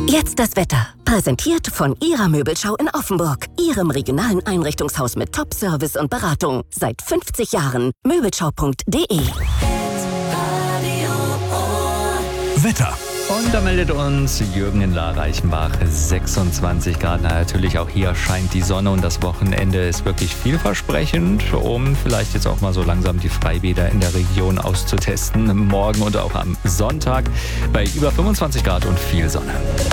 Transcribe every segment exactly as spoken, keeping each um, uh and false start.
Jetzt das Wetter. Präsentiert von Ihrer Möbelschau in Offenburg. Ihrem regionalen Einrichtungshaus mit Top-Service und Beratung. Seit fünfzig Jahren. Möbelschau punkt de. Wetter. Und da meldet uns Jürgen in La-Reichenbach, sechsundzwanzig Grad. Na, natürlich auch hier scheint die Sonne und das Wochenende ist wirklich vielversprechend, um vielleicht jetzt auch mal so langsam die Freibäder in der Region auszutesten. Morgen und auch am Sonntag bei über fünfundzwanzig Grad und viel Sonne.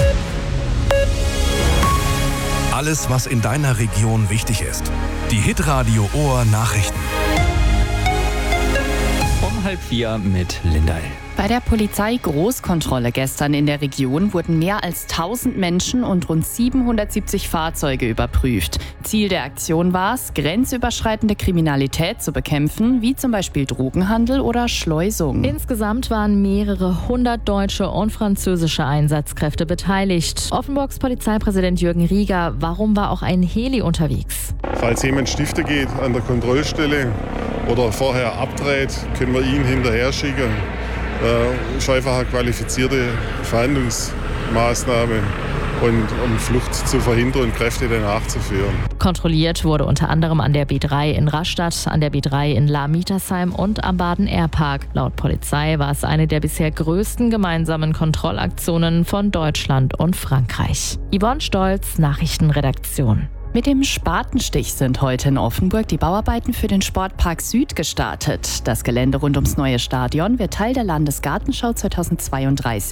Alles, was in deiner Region wichtig ist. Die Hitradio Ohr Nachrichten. Um halb vier mit Linda L. Bei der Polizei-Großkontrolle gestern in der Region wurden mehr als tausend Menschen und rund siebenhundertsiebzig Fahrzeuge überprüft. Ziel der Aktion war es, grenzüberschreitende Kriminalität zu bekämpfen, wie zum Beispiel Drogenhandel oder Schleusung. Insgesamt waren mehrere hundert deutsche und französische Einsatzkräfte beteiligt. Offenburgs Polizeipräsident Jürgen Rieger, warum war auch ein Heli unterwegs? Falls jemand stiften geht an der Kontrollstelle oder vorher abdreht, können wir ihn hinterher schicken. Das ist einfach eine qualifizierte Verhandlungsmaßnahme, und, um Flucht zu verhindern und Kräfte danach zu führen. Kontrolliert wurde unter anderem an der B drei in Rastatt, an der B drei in La-Mietersheim und am Baden-Air-Park. Laut Polizei war es eine der bisher größten gemeinsamen Kontrollaktionen von Deutschland und Frankreich. Yvonne Stolz, Nachrichtenredaktion. Mit dem Spatenstich sind heute in Offenburg die Bauarbeiten für den Sportpark Süd gestartet. Das Gelände rund ums neue Stadion wird Teil der Landesgartenschau zweitausendzweiunddreißig.